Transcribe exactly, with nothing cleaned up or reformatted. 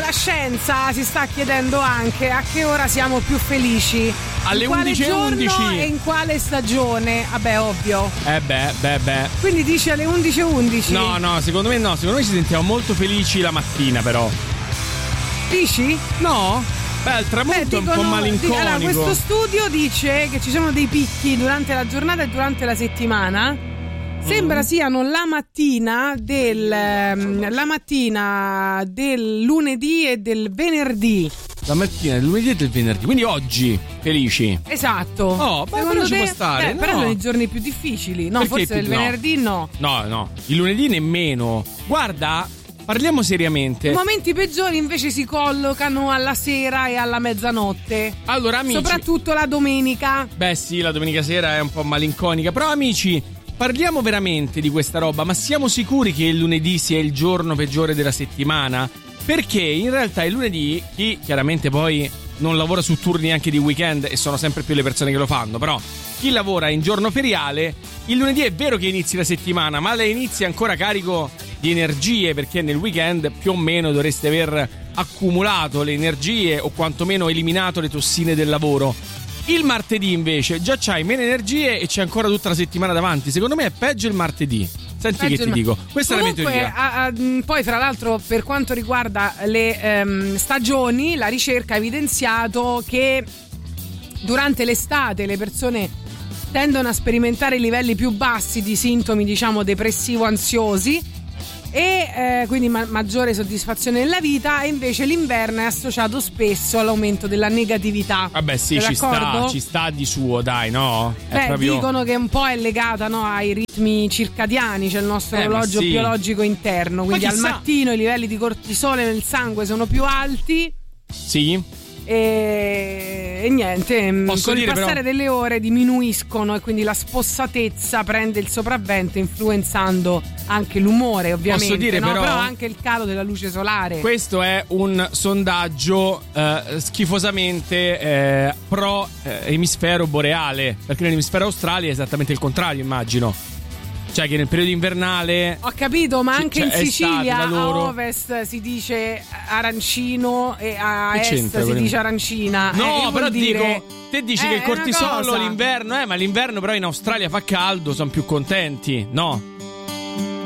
la scienza si sta chiedendo anche a che ora siamo più felici. Alle in quale undici e undici giorno e in quale stagione? Vabbè, ovvio. Eh beh, beh, beh. Quindi dici alle undici e undici? No, no, secondo me no. Secondo me ci sentiamo molto felici la mattina, però. Dici? No? Beh, il tramonto Beh, dicono, è un po' malinconico. Allora, questo studio dice che ci sono dei picchi durante la giornata e durante la settimana. Sembra siano la mattina del la mattina del lunedì e del venerdì. La mattina del lunedì e del venerdì, quindi oggi felici. Esatto. Oh, beh, però ci può stare. Eh, no. Però sono i giorni più difficili. No, Perché forse più- il no. venerdì no. No, no, il lunedì nemmeno. Guarda, parliamo seriamente. I momenti peggiori invece si collocano alla sera e alla mezzanotte. Allora, amici, soprattutto la domenica. beh sì, la domenica sera è un po' malinconica, però amici, parliamo veramente di questa roba, ma siamo sicuri che il lunedì sia il giorno peggiore della settimana? Perché in realtà il lunedì, chi chiaramente poi non lavora su turni anche di weekend, e sono sempre più le persone che lo fanno, però chi lavora in giorno feriale, il lunedì è vero che inizi la settimana, ma le inizi ancora carico di energie, perché nel weekend più o meno dovreste aver accumulato le energie o quantomeno eliminato le tossine del lavoro. Il martedì invece già c'hai meno energie e c'è ancora tutta la settimana davanti. Secondo me è peggio il martedì. Senti Peggio che ti il- dico, questa Comunque, è la mia teoria. a- a- mh, poi fra l'altro per quanto riguarda le ehm, stagioni, la ricerca ha evidenziato che durante l'estate le persone tendono a sperimentare livelli più bassi di sintomi, diciamo, depressivo-ansiosi e eh, quindi ma- maggiore soddisfazione nella vita, e invece l'inverno è associato spesso all'aumento della negatività. Vabbè sì, Sei ci sta, d'accordo? ci sta di suo, dai, no? È Beh, proprio... dicono che un po' è legata, no, ai ritmi circadiani, c'è il nostro Eh, ma orologio sì. biologico interno, quindi al chissà- mattino i livelli di cortisone nel sangue sono più alti Sì? e, e niente, mh, Posso con dire, il passare però- delle ore diminuiscono e quindi la spossatezza prende il sopravvento, influenzando anche l'umore, ovviamente. Posso dire, no? però- anche il calo della luce solare. Questo è un sondaggio eh, schifosamente eh, pro eh, emisfero boreale, perché nell'emisfero australe è esattamente il contrario, immagino. Cioè che nel periodo invernale... Ho capito, ma Ci- anche cioè, in è estate Sicilia da loro. a ovest si dice arancino e a Che est c'entra si quello? dice arancina. Eh, No, che però vuol dire? dico, te dici Eh, che il è una cortisolo cosa. l'inverno, eh, ma l'inverno però in Australia fa caldo, sono più contenti, no?